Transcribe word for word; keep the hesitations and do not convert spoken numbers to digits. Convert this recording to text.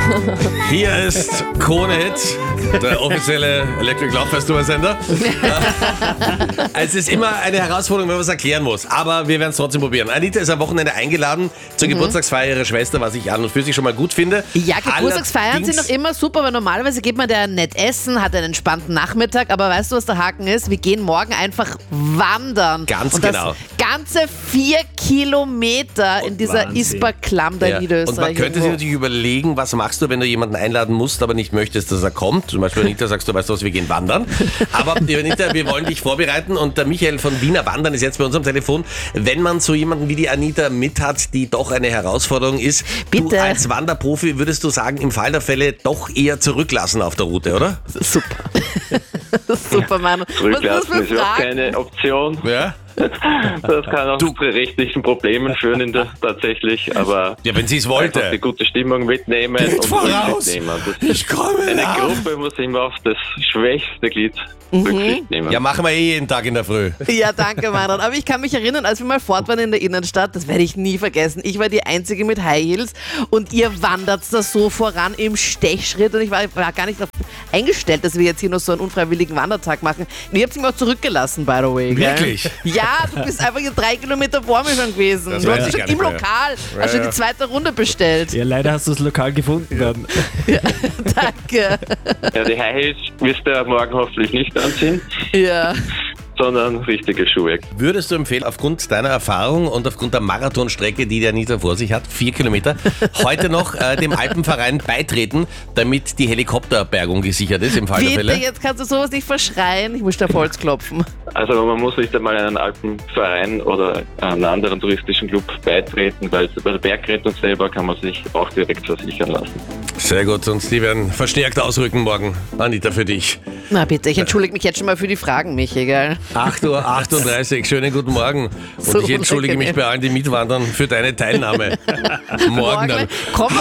Hier ist Krone Hit, der offizielle Electric Love Festival Sender. Es ist immer eine Herausforderung, wenn man es erklären muss, aber wir werden es trotzdem probieren. Anita ist am Wochenende eingeladen zur mhm. Geburtstagsfeier ihrer Schwester, was ich an und für sich schon mal gut finde. Ja, Geburtstagsfeiern sind doch immer super, weil normalerweise geht man da nett essen, hat einen entspannten Nachmittag, aber weißt du, was der Haken ist? Wir gehen morgen einfach wandern. Ganz und genau. Das ganze vier Kilometer in dieser Wahnsinn. Isberklamm da Ja. in Niederösterreich. Und man könnte sich natürlich überlegen, was machst du, wenn du jemanden einladen musst, aber nicht möchtest, dass er kommt. Zum Beispiel Anita, sagst du, weißt du was, wir gehen wandern. Aber Anita, wir wollen dich vorbereiten und der Michael von Wiener Wandern ist jetzt bei uns am Telefon. Wenn man so jemanden wie die Anita mit hat, die doch eine Herausforderung ist, Bitte. du als Wanderprofi würdest du sagen, im Fall der Fälle doch eher zurücklassen auf der Route, oder? Super. Super, Mann. Zurücklassen ist überhaupt keine Option. Ja. Das kann auch Du- zu rechtlichen Problemen führen in der, tatsächlich, aber Ja, wenn sie es einfach die wollte. gute Stimmung mitnehmen Geht und voraus. Rücksicht nehmen. Das Ich komme eine nach. Gruppe muss immer auf das schwächste Glied Rücksicht nehmen. Ja, machen wir eh jeden Tag in der Früh. Ja, danke, Meinrad. Aber ich kann mich erinnern, als wir mal fort waren in der Innenstadt, das werde ich nie vergessen. Ich war die Einzige mit High Heels und ihr wandert da so voran im Stechschritt und ich war, war gar nicht darauf eingestellt, dass wir jetzt hier noch so einen unfreiwilligen Wandertag machen. Und ihr habt mich mal zurückgelassen, by the way. Gell? Wirklich? Ja, du bist einfach hier drei Kilometer vor mir schon gewesen. Das Du weiß hast ich schon gar nicht im mehr. Lokal, hast schon ja. die zweite Runde bestellt. Ja, leider hast du das Lokal gefunden dann. Danke. Ja, die High Heels wirst du morgen hoffentlich nicht anziehen, Ja. sondern richtige Schuhe. Würdest du empfehlen, aufgrund deiner Erfahrung und aufgrund der Marathonstrecke, die die Anita vor sich hat, vier Kilometer, heute noch äh, dem Alpenverein beitreten, damit die Helikopterbergung gesichert ist im Fall der Bitte, Fälle? jetzt kannst du sowas nicht verschreien. Ich muss da auf Holz klopfen. Also man muss nicht einmal einen Alpenverein oder einen anderen touristischen Club beitreten, weil bei der Bergrettung selber kann man sich auch direkt versichern lassen. Sehr gut, und die werden verstärkt ausrücken morgen. Anita, für dich. Na bitte, ich entschuldige mich jetzt schon mal für die Fragen, Michi, gell? acht Uhr achtunddreißig, schönen guten Morgen. Und So ich entschuldige mich unangenehm. bei allen, die mitwandern, für deine Teilnahme. Morgen dann. Komm